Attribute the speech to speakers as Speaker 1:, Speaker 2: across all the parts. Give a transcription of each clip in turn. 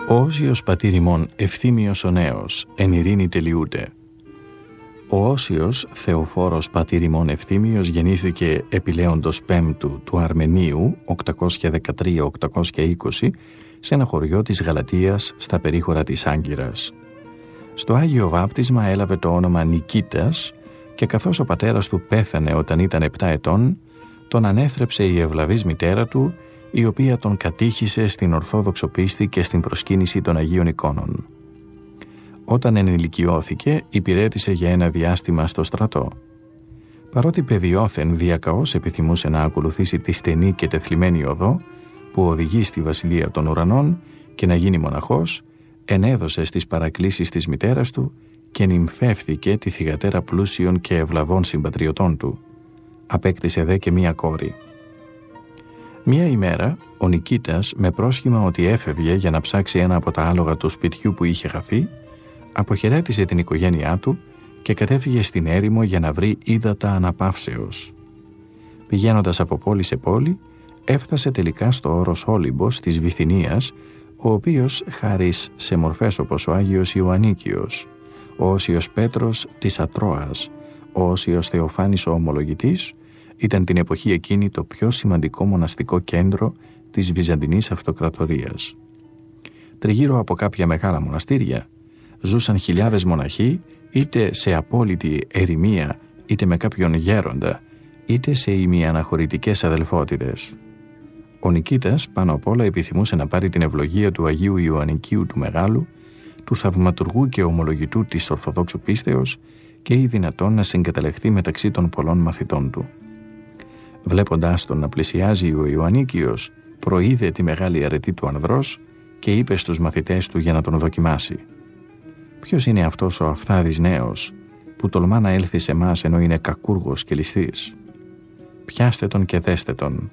Speaker 1: Ο Όσιος πατήρ ημών Ευθύμιος ο νέος, εν ειρήνη τελειούται. Ο Όσιος Θεοφόρος πατήρ ημών Ευθύμιος γεννήθηκε επιλέοντος Πέμπτου του Αρμενίου 813-820 σε ένα χωριό της Γαλατίας στα περίχωρα της Άγκυρας. Στο Άγιο Βάπτισμα έλαβε το όνομα Νικήτας και καθώς ο πατέρας του πέθανε όταν ήταν 7 ετών, τον ανέθρεψε η ευλαβής μητέρα του, η οποία τον κατήχησε στην Ορθόδοξο πίστη και στην προσκύνηση των Αγίων Εικόνων. Όταν ενηλικιώθηκε, υπηρέτησε για ένα διάστημα στο στρατό. Παρότι παιδιόθεν διακαώς επιθυμούσε να ακολουθήσει τη στενή και τεθλιμμένη οδό που οδηγεί στη Βασιλεία των Ουρανών και να γίνει μοναχός, ενέδωσε στις παρακλήσεις της μητέρας του και νυμφεύθηκε τη θυγατέρα πλούσιων και ευλαβών συμπατριωτών του. Απέκτησε δε και μία κόρη. Μία ημέρα, ο Νικήτας, με πρόσχημα ότι έφευγε για να ψάξει ένα από τα άλογα του σπιτιού που είχε χαθεί, αποχαιρέτησε την οικογένειά του και κατέφυγε στην έρημο για να βρει ύδατα αναπαύσεως. Πηγαίνοντας από πόλη σε πόλη, έφτασε τελικά στο όρος Όλυμπος της Βυθινίας, ο οποίος, χάρις σε μορφές όπως ο Άγιος Ιωαννίκιος, ο Όσιος Πέτρος της Ατρώας, ο Όσιος Θεοφάνης ο Ομολογητής, ήταν την εποχή εκείνη το πιο σημαντικό μοναστικό κέντρο της Βυζαντινής Αυτοκρατορίας. Τριγύρω από κάποια μεγάλα μοναστήρια ζούσαν χιλιάδες μοναχοί, είτε σε απόλυτη ερημία, είτε με κάποιον γέροντα, είτε σε ημιαναχωρητικές αδελφότητες. Ο Νικήτας πάνω απ' όλα επιθυμούσε να πάρει την ευλογία του Αγίου Ιωαννικίου του Μεγάλου, του θαυματουργού και ομολογητού της Ορθοδόξου πίστεως και ή δυνατόν να συγκαταλεχθεί μεταξύ των πολλών μαθητών του. Βλέποντάς τον να πλησιάζει ο Ιωαννίκιος, προείδε τη μεγάλη αρετή του ανδρός και είπε στους μαθητές του για να τον δοκιμάσει. «Ποιος είναι αυτός ο αφθάδης νέος που τολμά να έλθει σε μας ενώ είναι κακούργος και ληστής? Πιάστε τον και δέστε τον».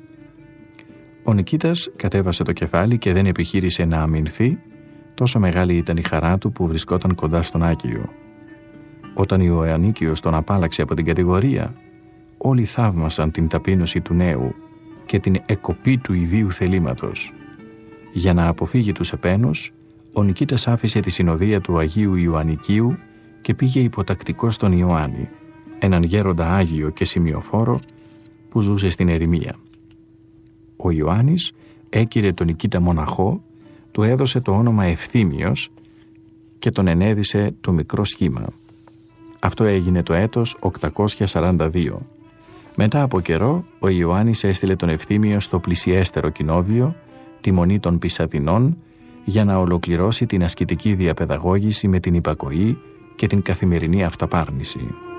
Speaker 1: Ο Νικήτας κατέβασε το κεφάλι και δεν επιχείρησε να αμυνθεί, τόσο μεγάλη ήταν η χαρά του που βρισκόταν κοντά στον Άκιο. Όταν ο Ιωαννίκιος τον απάλαξε από την κατηγορία, όλοι θαύμασαν την ταπείνωση του νέου και την εκοπή του ιδίου θελήματος. Για να αποφύγει τους επένους, ο Νικήτας άφησε τη συνοδεία του Αγίου Ιωαννικίου και πήγε υποτακτικός στον Ιωάννη, έναν γέροντα Άγιο και σημειοφόρο που ζούσε στην ερημία. Ο Ιωάννης έκυρε τον Νικήτα μοναχό, του έδωσε το όνομα Ευθύμιος και τον ενέδισε το μικρό σχήμα. Αυτό έγινε το έτος 842. Μετά από καιρό, ο Ιωάννης έστειλε τον Ευθύμιο στο πλησιέστερο κοινόβιο, τη Μονή των Πισαδινών, για να ολοκληρώσει την ασκητική διαπαιδαγώγηση με την υπακοή και την καθημερινή αυταπάρνηση.